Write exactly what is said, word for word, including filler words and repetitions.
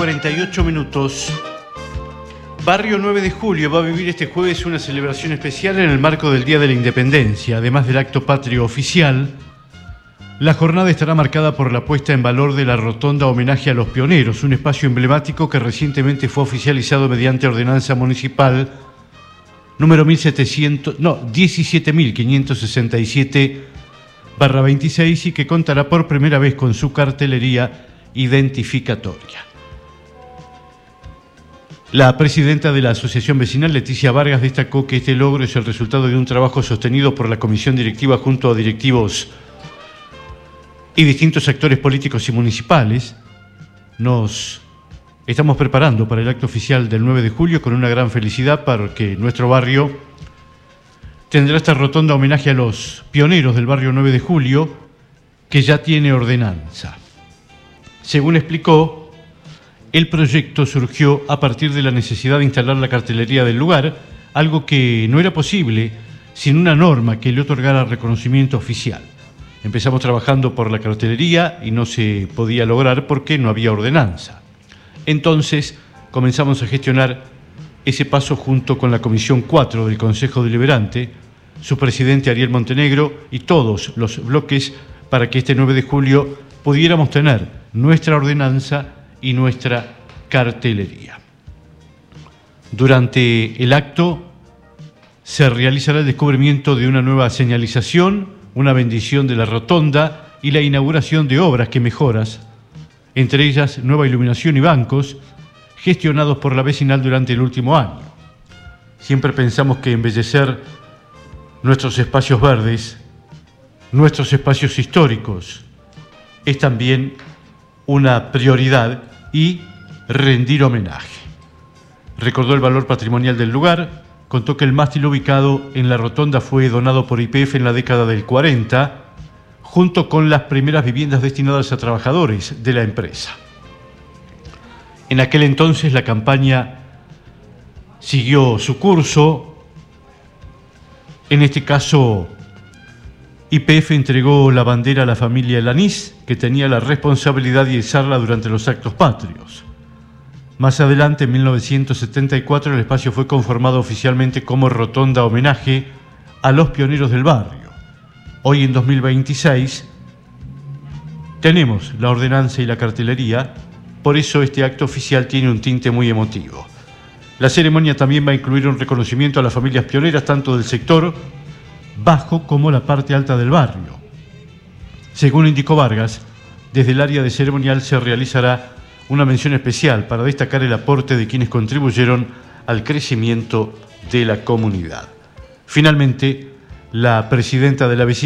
cuarenta y ocho minutos. Barrio nueve de julio va a vivir este jueves una celebración especial en el marco del Día de la Independencia. Además del acto patrio oficial, la jornada estará marcada por la puesta en valor de la rotonda Homenaje a los Pioneros, un espacio emblemático que recientemente fue oficializado mediante ordenanza municipal número mil setecientos, no, diecisiete mil quinientos sesenta y siete barra veintiséis y que contará por primera vez con su cartelería identificatoria. La presidenta de la Asociación Vecinal, Leticia Vargas, destacó que este logro es el resultado de un trabajo sostenido por la comisión directiva junto a directivos y distintos actores políticos y municipales. Nos estamos preparando para el acto oficial del nueve de julio con una gran felicidad porque nuestro barrio tendrá esta rotonda homenaje a los pioneros del barrio nueve de julio, que ya tiene ordenanza. Según explicó, el proyecto surgió a partir de la necesidad de instalar la cartelería del lugar, algo que no era posible sin una norma que le otorgara reconocimiento oficial. Empezamos trabajando por la cartelería y no se podía lograr porque no había ordenanza. Entonces comenzamos a gestionar ese paso junto con la Comisión cuatro del Consejo Deliberante, su presidente Ariel Montenegro y todos los bloques para que este nueve de julio pudiéramos tener nuestra ordenanza y nuestra cartelería. Durante el acto se realizará el descubrimiento de una nueva señalización, una bendición de la rotonda y la inauguración de obras que mejoras, entre ellas nueva iluminación y bancos, gestionados por la vecinal durante el último año. Siempre pensamos que embellecer nuestros espacios verdes, nuestros espacios históricos, es también una prioridad y rendir homenaje. Recordó el valor patrimonial del lugar, contó que el mástil ubicado en la rotonda fue donado por Y P F en la década del cuarenta, junto con las primeras viviendas destinadas a trabajadores de la empresa. En aquel entonces la campaña siguió su curso. En este caso, Y P F entregó la bandera a la familia Elanís, que tenía la responsabilidad de izarla durante los actos patrios. Más adelante, en mil novecientos setenta y cuatro, el espacio fue conformado oficialmente como rotonda homenaje a los pioneros del barrio. Hoy, en dos mil veintiséis, tenemos la ordenanza y la cartelería, por eso este acto oficial tiene un tinte muy emotivo. La ceremonia también va a incluir un reconocimiento a las familias pioneras, tanto del sector bajo como la parte alta del barrio. Según indicó Vargas, desde el área de ceremonial se realizará una mención especial para destacar el aporte de quienes contribuyeron al crecimiento de la comunidad. Finalmente, la presidenta de la vecinal